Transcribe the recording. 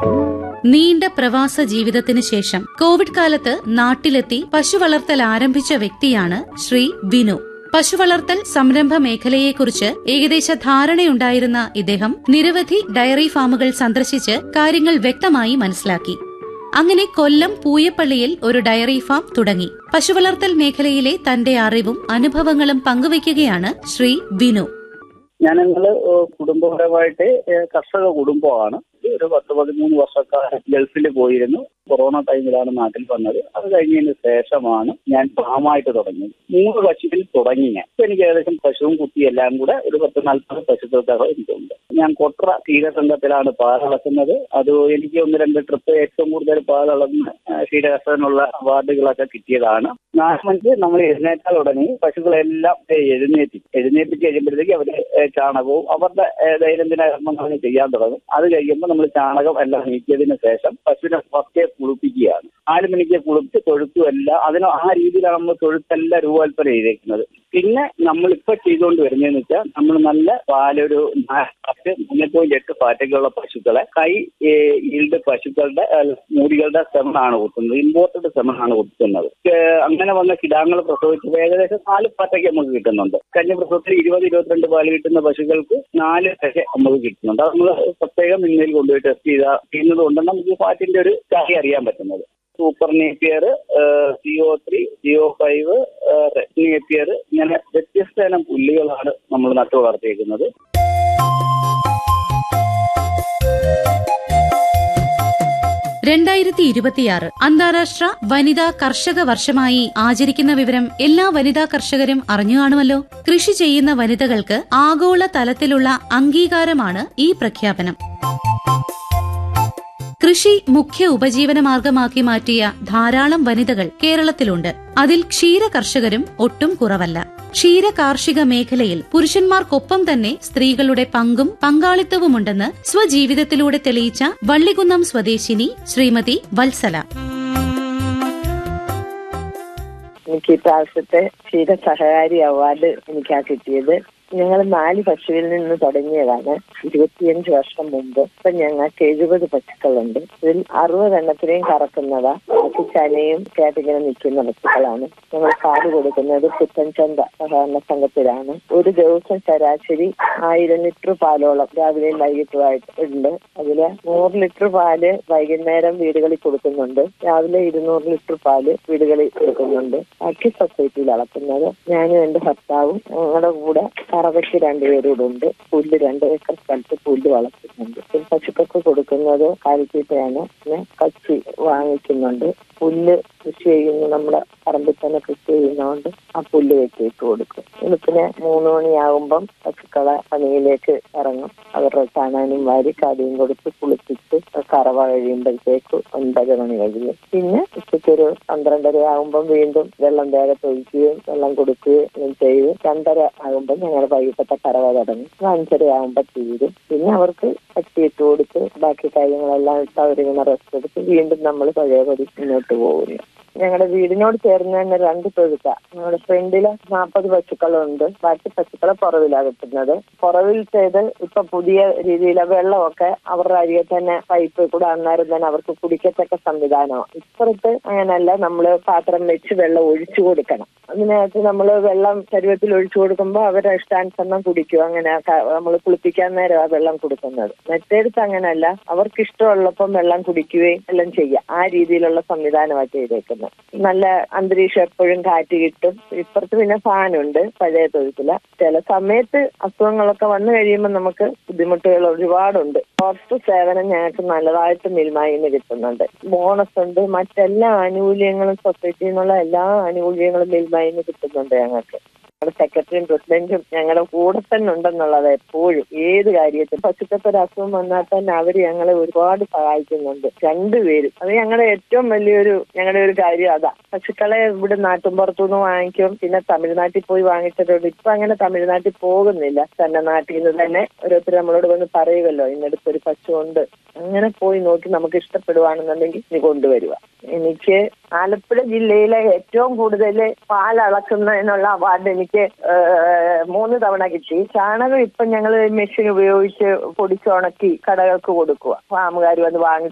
നീണ്ട പ്രവാസ ജീവിതത്തിന് ശേഷം കോവിഡ് കാലത്ത് നാട്ടിലെത്തി പശു വളർത്തൽ ആരംഭിച്ച വ്യക്തിയാണ് ശ്രീ വിനു. പശുവളർത്തൽ സംരംഭ മേഖലയെക്കുറിച്ച് ഏകദേശ ധാരണയുണ്ടായിരുന്ന ഇദ്ദേഹം നിരവധി ഡയറി ഫാമുകൾ സന്ദർശിച്ച് കാര്യങ്ങൾ വ്യക്തമായി മനസ്സിലാക്കി. അങ്ങനെ കൊല്ലം പൂയപ്പള്ളിയിൽ ഒരു ഡയറി ഫാം തുടങ്ങി. പശുവളർത്തൽ മേഖലയിലെ തന്റെ അറിവും അനുഭവങ്ങളും പങ്കുവയ്ക്കുകയാണ് ശ്രീ വിനു. ഞങ്ങള് കുടുംബപരമായിട്ട് കർഷക കുടുംബമാണ്. ഒരു 10-13 വർഷക്കാലം ഗൾഫിൽ പോയിരുന്നു. കൊറോണ ടൈമിലാണ് നാട്ടിൽ വന്നത്. അത് കഴിഞ്ഞതിന് ശേഷമാണ് ഞാൻ ഫാമായിട്ട് തുടങ്ങിയത്. 3 പശുക്കൾ തുടങ്ങി ഞാൻ. ഇപ്പൊ എനിക്ക് ഏകദേശം പശുവും കുട്ടിയും എല്ലാം കൂടെ ഒരു 10-40 പശുക്കൾക്കാണ് എനിക്കുണ്ട്. ഞാൻ കൊട്ര ക്ഷീരസംഘത്തിലാണ് പാലളക്കുന്നത്. അത് എനിക്ക് 1-2 ട്രിപ്പ് ഏറ്റവും കൂടുതൽ പാലളന്ന് ക്ഷീരകർഷകനുള്ള അവാർഡുകളൊക്കെ കിട്ടിയതാണ്. 4 മണിക്ക് നമ്മൾ എഴുന്നേറ്റാൽ ഉടനെ പശുക്കളെല്ലാം എഴുന്നേപ്പിച്ച് കഴിയുമ്പോഴത്തേക്ക് അവര് ചാണകവും അവരുടെ ദൈനംദിന കർമ്മങ്ങൾ ചെയ്യാൻ തുടങ്ങും. അത് കഴിയുമ്പോൾ നമ്മൾ ചാണകം എല്ലാം നീക്കിയതിന് ശേഷം പശുവിനെ ഫസ്റ്റ് കുളിപ്പിക്കുകയാണ്. 4 മണിക്ക് കുളിപ്പിച്ച് തൊഴുത്തും എല്ലാം ആ രീതിയിലാണ് നമ്മൾ തൊഴുത്തെല്ലാം രൂപകൽപ്പന ചെയ്തേക്കുന്നത്. പിന്നെ നമ്മളിപ്പോ ചെയ്തുകൊണ്ട് വരുന്നതെന്ന് വെച്ചാൽ നമ്മൾ നല്ല പാലൊരു 3.8 പാറ്റൊക്കെയുള്ള പശുക്കളെ കൈ ഈൽഡ് പശുക്കളുടെ മൂടികളുടെ സെമനാണ് കുത്തുന്നത്. ഇമ്പോർട്ടഡ് സെമനാണ് കുത്തുന്നത്. അങ്ങനെ വന്ന കിടാങ്ങൾ പ്രസവിച്ചപ്പോൾ ഏകദേശം 4 പാറ്റയ്ക്ക് നമുക്ക് കിട്ടുന്നുണ്ട്. കഴിഞ്ഞ പ്രസവത്തിൽ 20-22 പാല് കിട്ടുന്ന പശുക്കൾക്ക് 4 പാറ്റ നമുക്ക് കിട്ടുന്നുണ്ട്. അത് നമ്മൾ പ്രത്യേകം ഇന്നയിൽ കൊണ്ടുപോയി ടെസ്റ്റ് ചെയ്യുന്നത് കൊണ്ടാണ് നമുക്ക് പാറ്റിന്റെ ഒരു കാര്യം അറിയാൻ പറ്റുന്നത്. Super Napier, CO3, CO5, red Napier, ഇങ്ങനെ വ്യത്യസ്ത തരം പുല്ലുകളാണ് നമ്മൾ നട്ടു വളർത്തിയേക്കുന്നത്. അന്താരാഷ്ട്ര വനിതാ കർഷക വർഷമായി ആചരിക്കുന്ന വിവരം എല്ലാ വനിതാ കർഷകരും അറിഞ്ഞു കാണുമല്ലോ. കൃഷി ചെയ്യുന്ന വനിതകൾക്ക് ആഗോള തലത്തിലുള്ള അംഗീകാരമാണ് ഈ പ്രഖ്യാപനം. കൃഷി മുഖ്യ ഉപജീവനമാർഗമാക്കി മാറ്റിയ ധാരാളം വനിതകൾ കേരളത്തിലുണ്ട്. അതിൽ ക്ഷീര കർഷകരും ഒട്ടും കുറവല്ല. ക്ഷീര കാർഷിക മേഖലയിൽ പുരുഷന്മാർക്കൊപ്പം തന്നെ സ്ത്രീകളുടെ പങ്കും പങ്കാളിത്തവുമുണ്ടെന്ന് സ്വജീവിതത്തിലൂടെ തെളിയിച്ച വള്ളികുന്നം സ്വദേശിനി ശ്രീമതി വത്സല. എനിക്ക് ഇപ്രാവശ്യത്തെ ക്ഷീര സഹകാരി അവാർഡ് എനിക്കാ കിട്ടിയത്. ഞങ്ങൾ 4 പശുവിൽ നിന്ന് തുടങ്ങിയതാണ് 25 വർഷം മുമ്പ്. ഇപ്പൊ ഞങ്ങൾക്ക് 70 പശുക്കളുണ്ട്. ഇതിൽ 60 എണ്ണത്തിനെയും കറക്കുന്നതാ. ചനയും കേട്ടിങ്ങനെ നിൽക്കുന്ന പശുക്കളാണ്. ഞങ്ങൾ പാല് കൊടുക്കുന്നത് പുത്തൻചന്ത സഹകരണ സംഘത്തിലാണ്. ഒരു ദിവസം ശരാശരി 1000 ലിറ്റർ പാലോളം രാവിലെയും വൈകിട്ടുമായിട്ട് ഉണ്ട്. അതില് 100 ലിറ്റർ പാല് വൈകുന്നേരം വീടുകളിൽ കൊടുക്കുന്നുണ്ട്. രാവിലെ 200 ലിറ്റർ പാല് വീടുകളിൽ കൊടുക്കുന്നുണ്ട്. ബാക്കി സൊസൈറ്റിയിൽ അളക്കുന്നത് ഞാനും എന്റെ ഭർത്താവും ഞങ്ങളുടെ കൂടെ 62 പേരൂടെ ഉണ്ട്. പുല്ല് 2 ഏക്കർ സ്ഥലത്ത് പുല്ല് വളർത്തുന്നുണ്ട്. പശുക്കൾക്ക് കൊടുക്കുന്നത് കാലിത്തീറ്റയാണ്. പിന്നെ കച്ചി വാങ്ങിക്കുന്നുണ്ട്. പുല്ല് കൃഷി ചെയ്യുന്ന നമ്മുടെ പറമ്പിൽ തന്നെ കൃഷി ചെയ്യുന്നതുകൊണ്ട് ആ പുല്ല് വെച്ചിട്ട് കൊടുക്കും. വെളുപ്പിന് 3 മണിയാകുമ്പം പശുക്കളെ പണിയിലേക്ക് ഇറങ്ങും. അവരുടെ ചാണാനും വാരി കാടിയും കൊടുത്ത് കുളിപ്പിച്ച് കറവ കഴിയുമ്പോഴത്തേക്ക് 9 മണി കഴിയും. പിന്നെ ഉച്ചയ്ക്ക് ഒരു 12:30 ആകുമ്പം വീണ്ടും വെള്ളം വേഗത്ത് ഒഴിക്കുകയും വെള്ളം കൊടുക്കുകയും ചെയ്ത് 2:30 ആകുമ്പോൾ ഞങ്ങൾ വൈകിട്ടത്തെ കറവ തുടങ്ങി. 5:30 ആകുമ്പോൾ തീരും. പിന്നെ അവർക്ക് കച്ചിയിട്ട് കൊടുത്ത് ബാക്കി കാര്യങ്ങളെല്ലാം ഇട്ട് അവരിങ്ങനെ റെസ്റ്റ് എടുത്ത് വീണ്ടും നമ്മൾ പഴയപടി മുന്നോട്ട് പോകുന്നു. ഞങ്ങളുടെ വീടിനോട് ചേർന്ന് തന്നെ 2 തൊഴുത്ത. ഞങ്ങളുടെ ഫ്രണ്ടില് 40 പശുക്കളുണ്ട്. ബാക്കി പശുക്കളെ പുറവിലാണ് കിട്ടുന്നത്. പുറവിൽ ചെയ്ത് ഇപ്പൊ പുതിയ രീതിയിലെ വെള്ളമൊക്കെ അവരുടെ അരികെ തന്നെ പൈപ്പ് കൂടെ അന്നേരം തന്നെ അവർക്ക് കുടിക്കത്തക്ക സംവിധാനമാണ്. ഇപ്പുറത്ത് അങ്ങനല്ല, നമ്മള് പാത്രം വെച്ച് വെള്ളം ഒഴിച്ചു കൊടുക്കണം. അതിനകത്ത് നമ്മൾ വെള്ളം ശരീരത്തിൽ ഒഴിച്ചു കൊടുക്കുമ്പോൾ അവരുടെ ഇഷ്ടാനുസരണം കുടിക്കും. അങ്ങനെ നമ്മൾ കുളിപ്പിക്കാൻ നേരം ആ വെള്ളം കൊടുക്കുന്നത്. മറ്റേടത്ത് അങ്ങനല്ല, അവർക്ക് ഇഷ്ടമുള്ളപ്പം വെള്ളം കുടിക്കുകയും എല്ലാം ചെയ്യാം. ആ രീതിയിലുള്ള സംവിധാനമാണ് ചെയ്തേക്കുന്നത്. നല്ല അന്തരീക്ഷം, എപ്പോഴും കാറ്റ് കിട്ടും. ഇപ്പുറത്ത് പിന്നെ ഫാനുണ്ട് പഴയ തൊഴുത്തില്. ചില സമയത്ത് അസുഖങ്ങളൊക്കെ വന്നു കഴിയുമ്പോൾ നമുക്ക് ബുദ്ധിമുട്ടുകൾ ഒരുപാടുണ്ട്. പുറത്ത് സേവനം ഞങ്ങൾക്ക് നല്ലതായിട്ട് മിൽമായിന്ന് കിട്ടുന്നുണ്ട്. ബോണസ് ഉണ്ട്. മറ്റെല്ലാ ആനുകൂല്യങ്ങളും സൊസൈറ്റിയിൽ നിന്നുള്ള എല്ലാ ആനുകൂല്യങ്ങളും മിൽമായിന്ന് കിട്ടുന്നുണ്ട് ഞങ്ങൾക്ക്. ഞങ്ങളുടെ സെക്രട്ടറിയും പ്രസിഡന്റും ഞങ്ങളുടെ കൂടെ തന്നെ ഉണ്ടെന്നുള്ളത് എപ്പോഴും ഏത് കാര്യത്തിൽ. പശുക്കൾക്ക് ഒരു അസുഖം വന്നാൽ തന്നെ അവര് ഞങ്ങളെ ഒരുപാട് സഹായിക്കുന്നുണ്ട്. 2 പേരും. അത് ഞങ്ങളുടെ ഏറ്റവും വലിയൊരു ഞങ്ങളുടെ ഒരു കാര്യം അതാ. പശുക്കളെ ഇവിടെ നാട്ടുമ്പുറത്തുനിന്ന് വാങ്ങിക്കും. പിന്നെ തമിഴ്നാട്ടിൽ പോയി വാങ്ങിച്ചിട്ടുണ്ട്. ഇപ്പൊ അങ്ങനെ തമിഴ്നാട്ടിൽ പോകുന്നില്ല. തന്നെ നാട്ടിൽ നിന്ന് തന്നെ ഓരോരുത്തർ നമ്മളോട് വന്ന് പറയുമല്ലോ, ഇന്നടുത്തൊരു പശു ഉണ്ട്. അങ്ങനെ പോയി നോക്കി നമുക്ക് ഇഷ്ടപ്പെടുവാണെന്നുണ്ടെങ്കിൽ നീ കൊണ്ടുവരിക. എനിക്ക് ആലപ്പുഴ ജില്ലയിലെ ഏറ്റവും കൂടുതൽ പാലളക്കുന്നതിനുള്ള അവാർഡ് എനിക്ക് 3 തവണ കിട്ടി. ചാണകം ഇപ്പൊ ഞങ്ങൾ മെഷീൻ ഉപയോഗിച്ച് പൊടിച്ചുണക്കി കടകൾക്ക് കൊടുക്കുക. ഫാമുകാർ വന്ന് വാങ്ങി